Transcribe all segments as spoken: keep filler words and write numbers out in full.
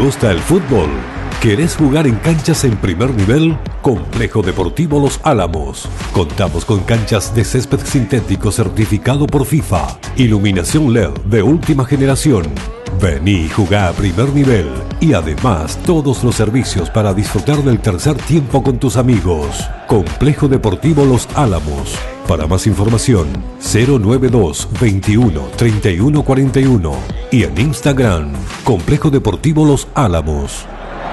gusta el fútbol? ¿Querés jugar en canchas en primer nivel? Complejo Deportivo Los Álamos. Contamos con canchas de césped sintético certificado por FIFA. Iluminación L E D de última generación. Vení y jugá a primer nivel. Y además todos los servicios para disfrutar del tercer tiempo con tus amigos. Complejo Deportivo Los Álamos. Para más información, cero nueve dos, veintiuno, treinta y uno cuarenta y uno. Y en Instagram, Complejo Deportivo Los Álamos.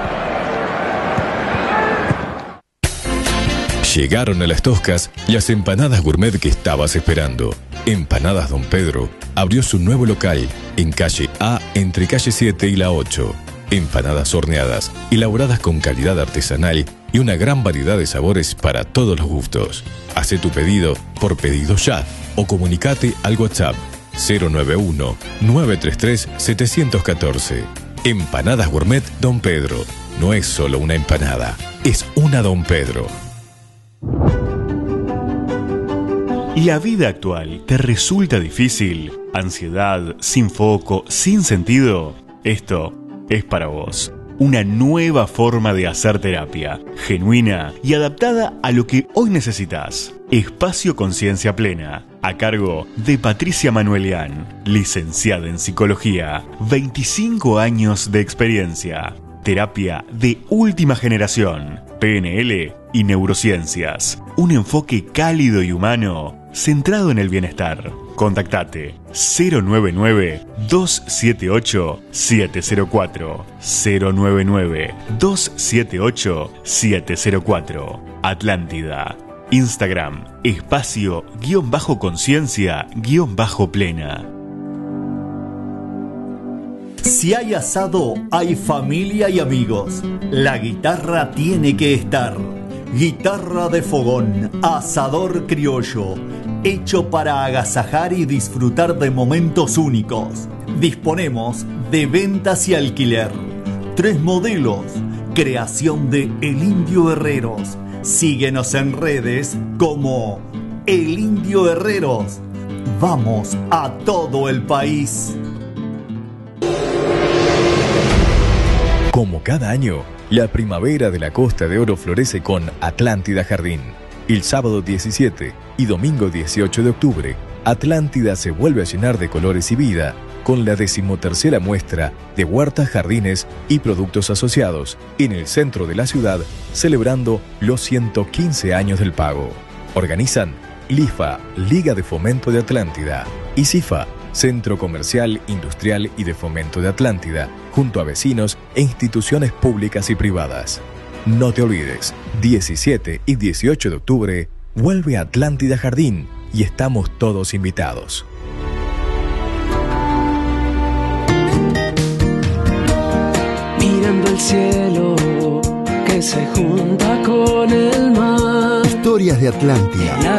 Llegaron a Las Toscas las empanadas gourmet que estabas esperando. Empanadas Don Pedro abrió su nuevo local en calle A, entre calle siete y la ocho. Empanadas horneadas, elaboradas con calidad artesanal y una gran variedad de sabores para todos los gustos. Hacé tu pedido por Pedido Ya o comunicate al WhatsApp cero nueve uno, nueve tres tres, siete uno cuatro. Empanadas Gourmet Don Pedro. No es solo una empanada, es una Don Pedro. ¿La vida actual te resulta difícil? ¿Ansiedad, sin foco, sin sentido? Esto es para vos. Una nueva forma de hacer terapia, genuina y adaptada a lo que hoy necesitas. Espacio Conciencia Plena, a cargo de Patricia Manuelian, licenciada en Psicología, veinticinco años de experiencia. Terapia de última generación, P N L y neurociencias. Un enfoque cálido y humano centrado en el bienestar. Contactate cero nueve nueve, dos siete ocho, siete cero cuatro, cero nueve nueve, dos siete ocho, siete cero cuatro. Atlántida. Instagram, espacio guión bajo conciencia guión bajo plena. Si hay asado, hay familia y amigos. La guitarra tiene que estar. Guitarra de fogón, asador criollo, hecho para agasajar y disfrutar de momentos únicos. Disponemos de ventas y alquiler. Tres modelos, creación de El Indio Herreros. Síguenos en redes como El Indio Herreros. Vamos a todo el país. Como cada año, la primavera de la Costa de Oro florece con Atlántida Jardín. El sábado diecisiete y domingo dieciocho de octubre, Atlántida se vuelve a llenar de colores y vida con la decimotercera muestra de huertas, jardines y productos asociados en el centro de la ciudad, celebrando los ciento quince años del pago. Organizan LIFA, Liga de Fomento de Atlántida, y CIFA, Centro Comercial, Industrial y de Fomento de Atlántida, junto a vecinos e instituciones públicas y privadas. No te olvides, diecisiete y dieciocho de octubre, vuelve a Atlántida Jardín y estamos todos invitados. Mirando el cielo que se junta con el mar. Historias de Atlántida.